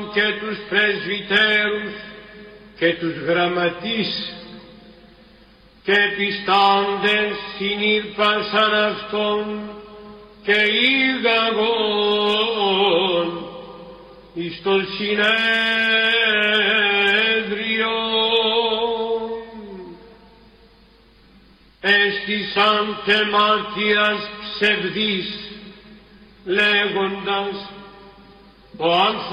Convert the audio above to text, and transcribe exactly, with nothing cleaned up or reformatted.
και τους πρεσβυτέρους και τους γραμματείς και πιστάντες συνήρπασαν αυτόν και ήγαγον εις το συνέδριο. Έστησαν τε μάρτυρας ψευδής λέγοντας ο άνθρωπος